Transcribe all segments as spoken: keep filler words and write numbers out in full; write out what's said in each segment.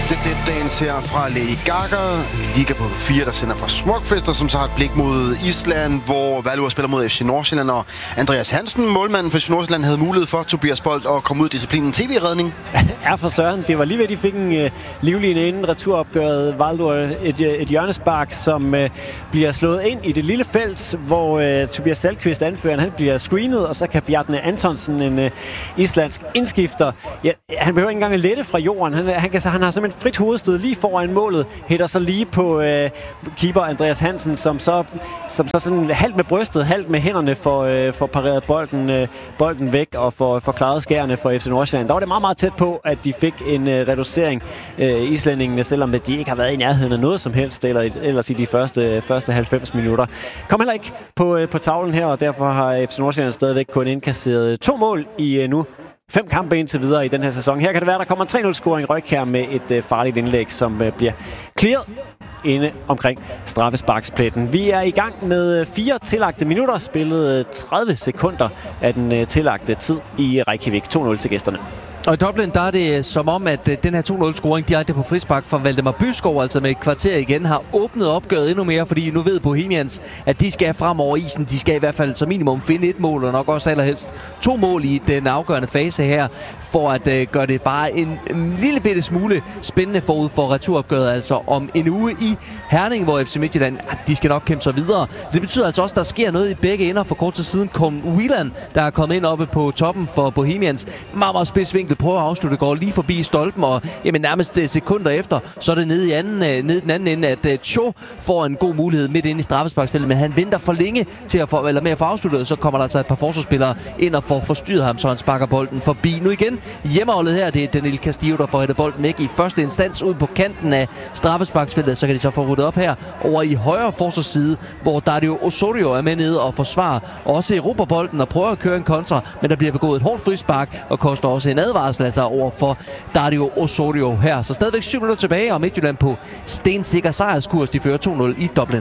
Det er Dance her fra Lady Gaga, Liga på fire, der sender fra Smukfest, og som så har et blik mod Island, hvor Valur spiller mod F C Nordsjælland, og Andreas Hansen, målmanden for F C Nordsjælland, havde mulighed for Tobias Bolt at komme ud i disciplinen T V-redning. Ja, for søren. Det var lige ved, de fik en uh, livline inden returopgøret. Valur et, et hjørnespark, som uh, bliver slået ind i det lille felt, hvor uh, Tobias Salkvist, anføreren, han bliver screenet, og så kan Bjarne Antonsen, en uh, islandsk indskifter, ja, han behøver ikke engang at lette fra jorden. Han, han, kan, han har simpelthen frit hovedstød lige foran målet, hætter så lige på øh, keeper Andreas Hansen, som så, som så sådan halvt med brystet, halvt med hænderne for, øh, for pareret bolden, øh, bolden væk og for, for klaret skærene for F C Nordsjælland. Der var det meget, meget tæt på, at de fik en øh, reducering, øh, islændingene, selvom de ikke har været i nærheden af noget som helst, eller ellers i de første, første halvfems minutter. Kom heller ikke på, øh, på tavlen her, og derfor har F C Nordsjælland stadigvæk kun indkasseret to mål i øh, nu fem kampe indtil videre i den her sæson. Her kan det være, der kommer en tre nul-scoring Røjkjær med et øh, farligt indlæg, som øh, bliver clearet inde omkring straffesparkspletten. Vi er i gang med fire tillagte minutter, spillet tredive sekunder af den øh, tillagte tid i Reykjavik. to nul til gæsterne. Og i Dublin, der er det som om, at den her to nul-scoring direkte på frispark fra Valdemar Byskov, altså med et kvarter igen, har åbnet opgøret endnu mere, fordi nu ved Bohemians, at de skal frem over isen. De skal i hvert fald som minimum finde et mål, og nok også allerhelst to mål i den afgørende fase her, for at uh, gøre det bare en, en lille bitte smule spændende forud for returopgøret, altså om en uge i Herning, hvor F C Midtjylland, de skal nok kæmpe sig videre. Det betyder altså også, at der sker noget i begge ender. For kort tid siden kom Wieland, der er kommet ind oppe på toppen for Bohemians. Meget, meget spids vinkel, prøver at afslutte, går lige forbi stolpen, og jamen, nærmest sekunder efter, så er det nede i, anden, nede i den anden ende, at uh, Cho får en god mulighed midt inde i straffesparksfeltet, men han venter for længe til at få, eller med at få afsluttet, så kommer der altså et par forsvarsspillere ind og får forstyrret ham, så han sparker bolden forbi. Nu igen, hjemmeholdet her, det er Daniel Castillo, der får hættet bolden væk i første instans ud på kanten af straffesparksfeltet, så kan de så få ryddet op her over i højre forsvarsside, hvor Dario Osorio er med nede og forsvarer også Europa-bolden og prøver at køre en kontra, men der bliver begået et hårdt frispark og koster også en advarsel altså over for Dario Osorio her. Så stadigvæk syv minutter tilbage, og Midtjylland på stensikker sejrskurs. De fører to nul i Dublin.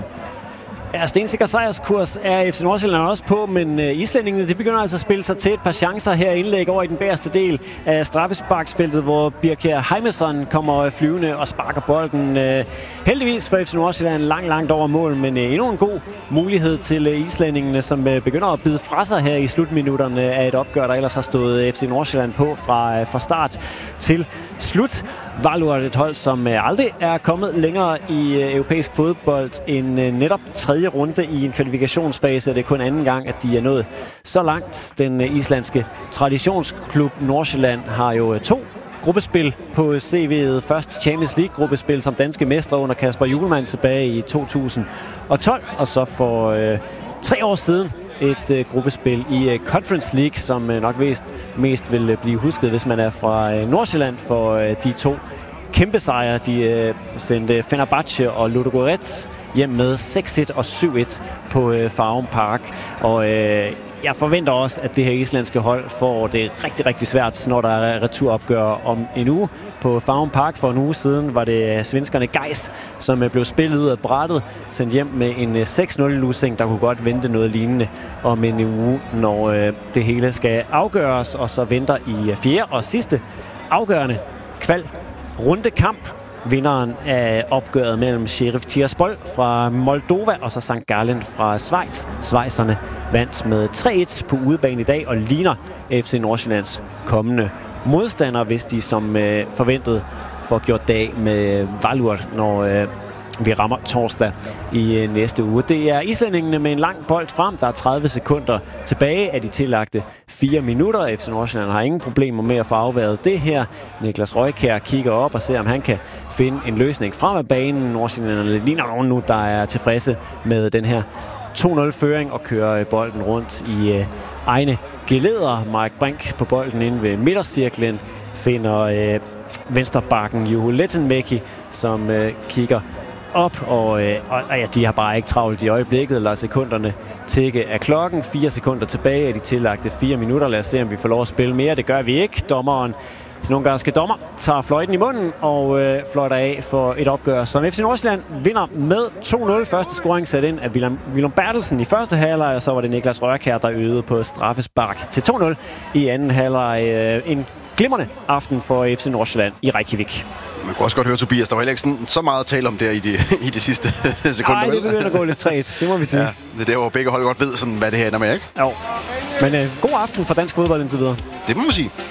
Ja, stensikker sejrskurs er F C Nordsjælland også på, men uh, islændingene, de begynder altså at spille sig til et par chancer her indlæg over i den bagerste del af straffesparksfeltet, hvor Birkir Heimisson kommer flyvende og sparker bolden. Uh, heldigvis for F C Nordsjælland langt, langt over mål, men uh, endnu en god mulighed til uh, islændingene, som uh, begynder at bide fra sig her i slutminutterne af et opgør, der ellers har stået F C Nordsjælland på fra, uh, fra start til slut. Valur er et hold, som uh, aldrig er kommet længere i uh, europæisk fodbold end uh, netop tredje runde i en kvalifikationsfase. Det er kun anden gang, at de er nået så langt. Den uh, islandske traditionsklub Nordsjælland har jo uh, to gruppespil på C V'et. Først Champions League-gruppespil som danske mestre under Kasper Hjulmand tilbage i to tusind og tolv, og så for uh, tre år siden et uh, gruppespil i uh, Conference League, som uh, nok mest, mest vil uh, blive husket, hvis man er fra uh, Nordsjælland, for uh, de to kæmpe sejre. De øh, sendte Fenerbahce og Ludogorets hjem med seks et og syv et på øh, Farum Park. Og øh, jeg forventer også, at det her islandske hold får det rigtig, rigtig svært, når der er returopgør om en uge. På Farum Park for en uge siden var det svenskerne Gais, som øh, blev spillet ud af brættet, sendt hjem med en øh, seks nul-losing. Der kunne godt vente noget lignende om en uge, når øh, det hele skal afgøres. Og så venter i øh, fjerde og sidste afgørende kval rundekamp. Vinderen af opgøret mellem Sheriff Tiraspol fra Moldova og så Sankt Gallen fra Schweiz. Schweizerne vandt med tre et på udebane i dag og ligner F C Nordsjællands kommende modstander, hvis de som øh, forventet får gjort dag med Valur, når øh, vi rammer torsdag i øh, næste uge. Det er islændingene med en lang bold frem. Der er tredive sekunder tilbage af de tillagte fire minutter. F C Nordsjælland har ingen problemer med at få afværet det her. Niklas Røjkjær kigger op og ser, om han kan finde en løsning frem af banen. Nordsjællanderne ligner nogen nu, der er tilfredse med den her to nul-føring og kører bolden rundt i øh, egne geleder. Mark Brink på bolden inde ved midtercirklen finder øh, venstrebakken Juho Lettenmäki, som øh, kigger op, og, øh, og ja, de har bare ikke travlt i øjeblikket. Lad sekunderne tikke af klokken. Fire sekunder tilbage af de tillagte fire minutter. Lad os se, om vi får lov at spille mere. Det gør vi ikke. Dommeren, den ungarske dommer, tager fløjten i munden og øh, fløjter af for et opgør, som F C Nordsjælland vinder med to nul. Første scoring sat ind af Willem, Willem Bertelsen i første halvleg, og så var det Niklas Rørkjær, der øgede på straffespark til to nul i anden halvleg. Øh, en glimrende aften for F C Nordsjælland i Reykjavik. Man kunne også godt høre, Tobias, der var heller ikke sådan, så meget at tale om der i de, i de sidste sekunder. Nej, det begynder at gå lidt træt, det må vi sige. Ja, det er der, hvor begge hold godt ved, sådan, hvad det her ender med, ikke? Jo, men øh, god aften for dansk fodbold indtil videre. Det må man sige.